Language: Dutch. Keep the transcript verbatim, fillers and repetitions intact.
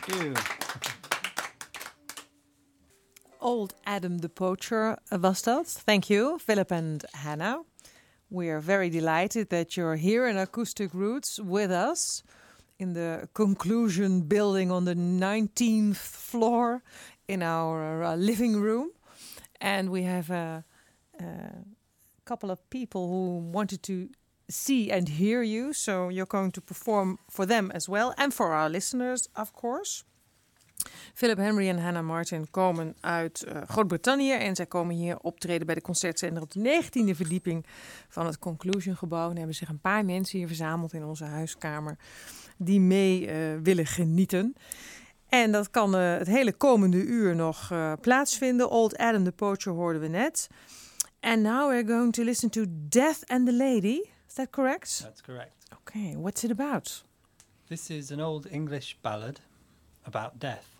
you. Old Adam the Poacher was dat. Thank you, Philip and Hannah. We are very delighted that you're here in Acoustic Roots with us in the Conclusion building on the nineteenth floor in our uh, living room. And we have a, a couple of people who wanted to see and hear you. So you're going to perform for them as well. And for our listeners, of course. Philip Henry en Hannah Martin komen uit uh, Groot-Brittannië. En zij komen hier optreden bij de Concertzender op de negentiende verdieping van het Conclusion gebouw. En hebben zich een paar mensen hier verzameld in onze huiskamer die mee uh, willen genieten. En dat kan uh, het hele komende uur nog uh, plaatsvinden. Old Adam the Poacher hoorden we net. And now we're going to listen to Death and the Lady. Is that correct? That's correct. Okay, what's it about? This is an old English ballad about death.